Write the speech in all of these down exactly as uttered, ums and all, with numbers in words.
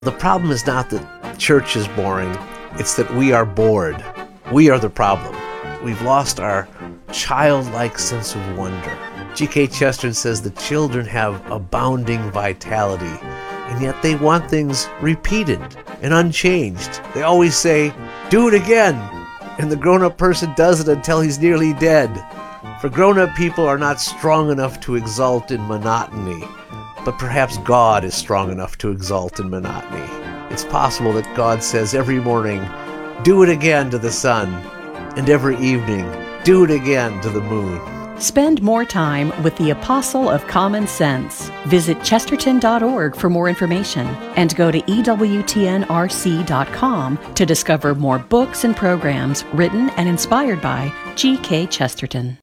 The problem is not that church is boring, it's that we are bored. We are the problem. We've lost our childlike sense of wonder. G K Chesterton says the children have abounding vitality, and yet they want things repeated and unchanged. They always say, do it again, and the grown-up person does it until he's nearly dead. For grown-up people are not strong enough to exult in monotony, but perhaps God is strong enough to exult in monotony. It's possible that God says every morning, do it again to the sun, and every evening, do it again to the moon. Spend more time with the Apostle of Common Sense. Visit chesterton dot org for more information and go to E W T N R C dot com to discover more books and programs written and inspired by G K Chesterton.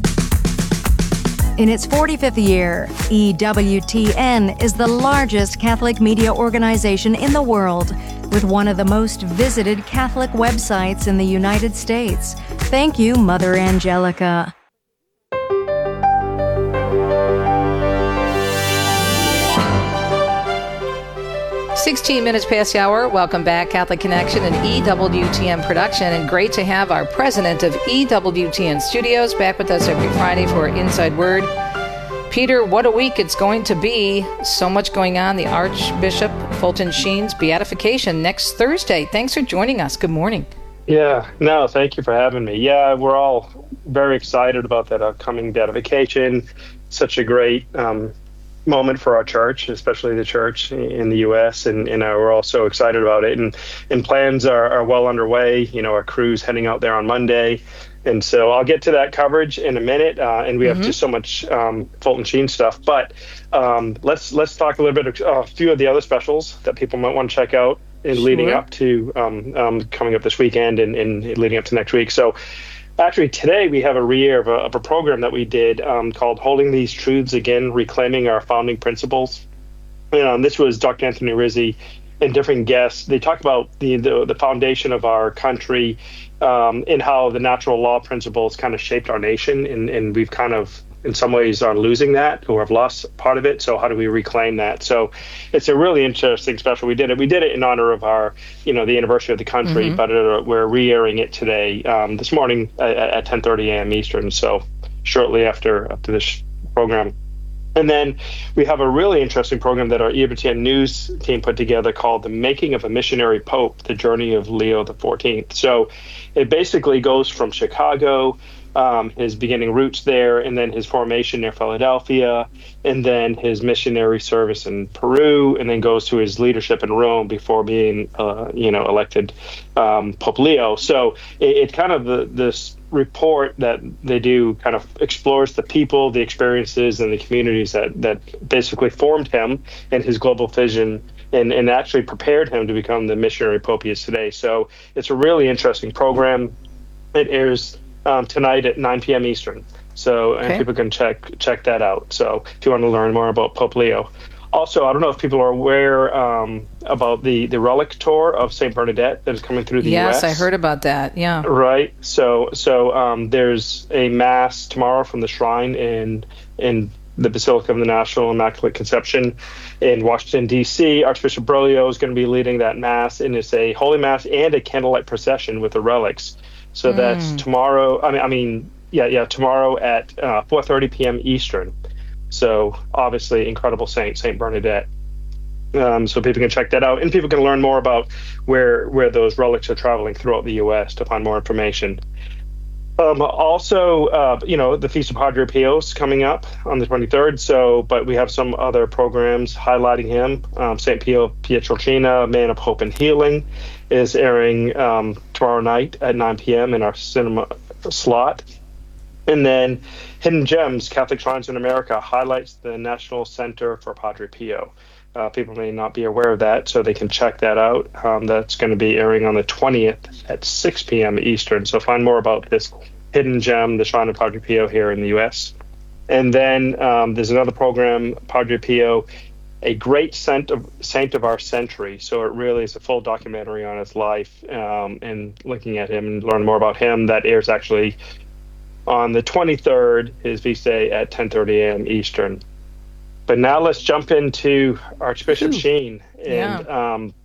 In its forty-fifth year, E W T N is the largest Catholic media organization in the world, with one of the most visited Catholic websites in the United States. Thank you, Mother Angelica. sixteen minutes past the hour. Welcome back, Catholic Connection, an E W T N production. And great to have our president of E W T N Studios back with us every Friday for Inside Word. Peter, what a week it's going to be. So much going on. The Archbishop Fulton Sheen's beatification next Thursday. Thanks for joining us. Good morning. Yeah, no, thank you for having me. Yeah, we're all very excited about that upcoming beatification. Such a great um moment for our church, especially the church in the U S, and, and uh, we're all so excited about it. And, and plans are, are well underway. You know, our crew's heading out there on Monday. And so I'll get to that coverage in a minute. Uh, and we have mm-hmm. just so much um, Fulton Sheen stuff. But um, let's let's talk a little bit of uh, a few of the other specials that people might want to check out in sure. leading up to um, um, coming up this weekend and, and leading up to next week. So actually, today we have a re-air of a, of a program that we did um, called Holding These Truths Again, Reclaiming Our Founding Principles. You know, and this was Doctor Anthony Rizzi and different guests. They talk about the, the, the foundation of our country um, and how the natural law principles kind of shaped our nation. And, and we've kind of, in some ways, are losing that or have lost part of it. So how do we reclaim that? So it's a really interesting special. We did it. We did it in honor of our, you know, the anniversary of the country, mm-hmm. but uh, we're re-airing it today, um, this morning at, at ten thirty a.m. Eastern. So shortly after after this program. And then we have a really interesting program that our E W T N News team put together called The Making of a Missionary Pope, The Journey of Leo the fourteenth. So it basically goes from Chicago, Um, his beginning roots there, and then his formation near Philadelphia, and then his missionary service in Peru, and then goes to his leadership in Rome before being, uh, you know, elected um, Pope Leo. So it, it kind of the, this report that they do kind of explores the people, the experiences, and the communities that that basically formed him and his global vision. And, and actually prepared him to become the missionary Pope he is today. So it's a really interesting program. It airs Um, tonight at nine p.m. Eastern. So, and okay. people can check check that out. So if you want to learn more about Pope Leo. Also, I don't know if people are aware um, about the, the relic tour of Saint Bernadette that is coming through the yes, U S. Yes, I heard about that, yeah. Right. So so um, there's a mass tomorrow from the shrine in in the Basilica of the National Immaculate Conception in Washington, D C. Archbishop Berlioz is going to be leading that mass, and it's a holy mass and a candlelight procession with the relics. So mm. that's tomorrow. I mean, I mean, yeah, yeah, tomorrow at uh, four thirty p.m. Eastern. So obviously, incredible saint, Saint Bernadette. Um, so people can check that out, and people can learn more about where where those relics are traveling throughout the U S to find more information. Um, also, uh, you know, the Feast of Padre Pio is coming up on the twenty-third. So, but we have some other programs highlighting him. Um, Saint Pio Pietrelcina, Man of Hope and Healing, is airing um, tomorrow night at nine p.m. in our cinema slot. And then Hidden Gems, Catholic Shrines in America, highlights the National Center for Padre Pio. Uh, people may not be aware of that, so they can check that out. Um, that's going to be airing on the twentieth at six p.m. Eastern. So find more about this Hidden Gem, the Shrine of Padre Pio here in the U S. And then um, there's another program, Padre Pio, a great saint of, saint of our century. So it really is a full documentary on his life um, and looking at him and learn more about him. That airs actually on the twenty-third, his feast day at ten thirty a.m. Eastern. But now let's jump into Archbishop Sheen. And Yeah. um,